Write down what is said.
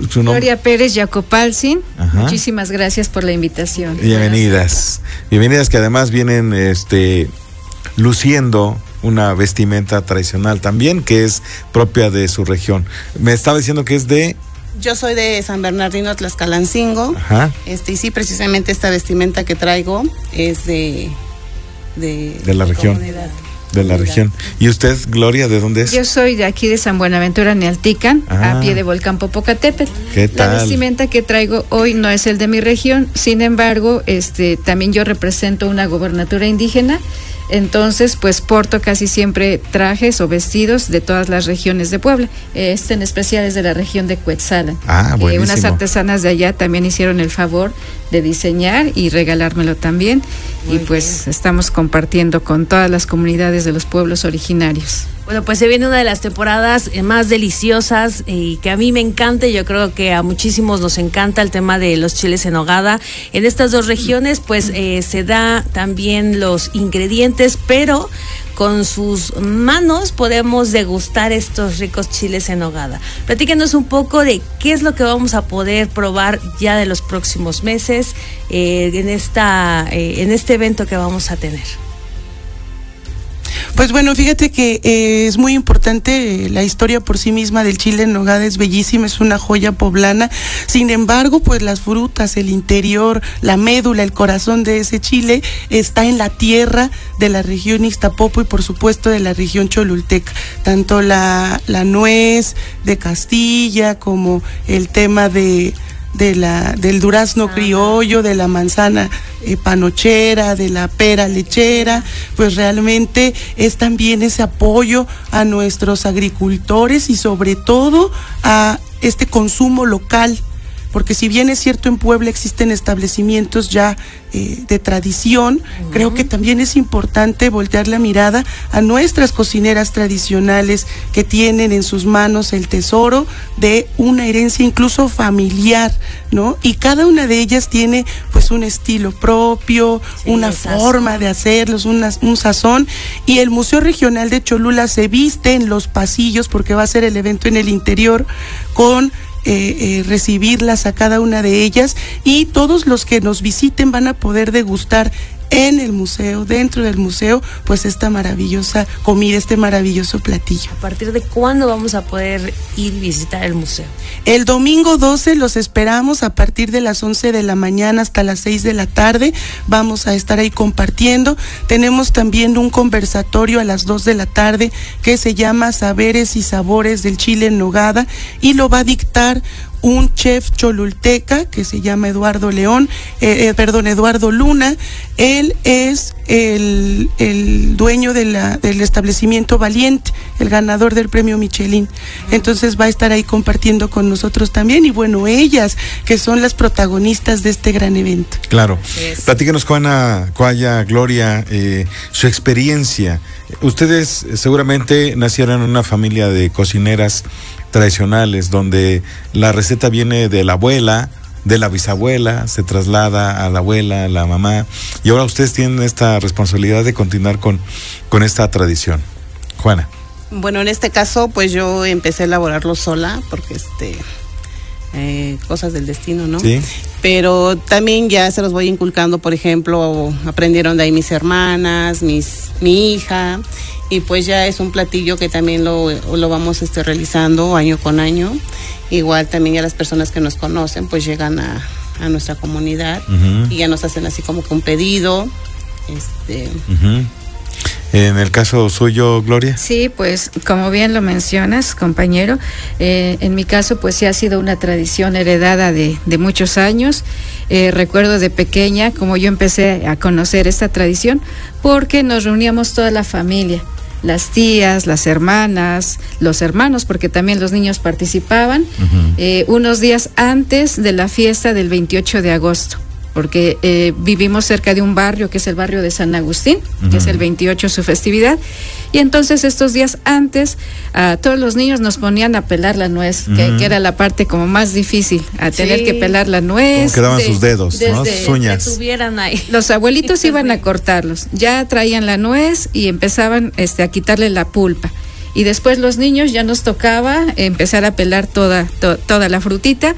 su nombre. Gloria Pérez Jacopalzin. Muchísimas gracias por la invitación. Bienvenidas. Bienvenidas, que además vienen luciendo una vestimenta tradicional también, que es propia de su región. Me estaba diciendo que es de... Yo soy de San Bernardino, Tlaxcalancingo. Y sí, precisamente esta vestimenta que traigo es de la región. De la región. ¿Y usted, Gloria, de dónde es? Yo soy de aquí de San Buenaventura, Nealtican, a pie de volcán Popocatépetl. ¿Qué tal? La vestimenta que traigo hoy no es el de mi región, sin embargo, también yo represento una gobernatura indígena. Entonces, pues porto casi siempre trajes o vestidos de todas las regiones de Puebla. En especial es de la región de Cuetzalan. Buenísimo. Unas artesanas de allá también hicieron el favor de diseñar y regalármelo también. Muy bien. Pues estamos compartiendo con todas las comunidades de los pueblos originarios. Bueno, pues se viene una de las temporadas más deliciosas y que a mí me encanta, y yo creo que a muchísimos nos encanta el tema de los chiles en nogada. En estas dos regiones, pues se da también los ingredientes, pero con sus manos podemos degustar estos ricos chiles en nogada. Platíquenos un poco de qué es lo que vamos a poder probar ya de los próximos meses en este evento que vamos a tener. Pues bueno, fíjate que es muy importante la historia por sí misma del chile en nogada, es bellísima, es una joya poblana. Sin embargo, pues las frutas, el interior, la médula, el corazón de ese chile está en la tierra de la región Ixtapopo y por supuesto de la región Cholulteca. Tanto la nuez de Castilla como el tema del durazno criollo, de la manzana panochera, de la pera lechera, pues realmente es también ese apoyo a nuestros agricultores y sobre todo a este consumo local. Porque si bien es cierto en Puebla existen establecimientos ya de tradición, creo que también es importante voltear la mirada a nuestras cocineras tradicionales que tienen en sus manos el tesoro de una herencia incluso familiar, ¿no? Y cada una de ellas tiene pues un estilo propio, una forma de hacerlos, un sazón, y el Museo Regional de Cholula se viste en los pasillos porque va a ser el evento en el interior con recibirlas a cada una de ellas, y todos los que nos visiten van a poder degustar en el museo, dentro del museo, pues esta maravillosa comida, este maravilloso platillo. ¿A partir de cuándo vamos a poder ir y visitar el museo? El domingo 12 los esperamos a partir de las 11 de la mañana hasta las 6 de la tarde. Vamos a estar ahí compartiendo. Tenemos también un conversatorio a las 2 de la tarde que se llama Saberes y Sabores del Chile en Nogada, y lo va a dictar un chef cholulteca que se llama Eduardo Luna. Él es el dueño del establecimiento Valiente, el ganador del premio Michelin. Entonces va a estar ahí compartiendo con nosotros también, y bueno, ellas que son las protagonistas de este gran evento. Claro. Platíquenos, Coaya, Gloria, su experiencia. Ustedes seguramente nacieron en una familia de cocineras tradicionales, donde la receta viene de la abuela, de la bisabuela, se traslada a la abuela, a la mamá, y ahora ustedes tienen esta responsabilidad de continuar con esta tradición. Juana. Bueno, en este caso, pues yo empecé a elaborarlo sola, porque cosas del destino, ¿no? Sí. Pero también ya se los voy inculcando, por ejemplo, aprendieron de ahí mis hermanas, mi hija, y pues ya es un platillo que también lo vamos realizando año con año. Igual también ya las personas que nos conocen pues llegan a nuestra comunidad y ya nos hacen así como que un pedido. En el caso suyo, Gloria. Sí, pues como bien lo mencionas, compañero, en mi caso pues sí ha sido una tradición heredada de muchos años. Recuerdo de pequeña como yo empecé a conocer esta tradición porque nos reuníamos toda la familia, las tías, las hermanas, los hermanos, porque también los niños participaban, unos días antes de la fiesta del 28 de agosto. Porque vivimos cerca de un barrio que es el barrio de San Agustín, que es el 28 su festividad, y entonces estos días antes a todos los niños nos ponían a pelar la nuez, que era la parte como más difícil, tener que pelar la nuez. Como quedaban sus dedos, ¿no? Sus uñas. Que tuvieran ahí. Los abuelitos iban a cortarlos, ya traían la nuez y empezaban a quitarle la pulpa. Y después los niños ya nos tocaba empezar a pelar toda la frutita,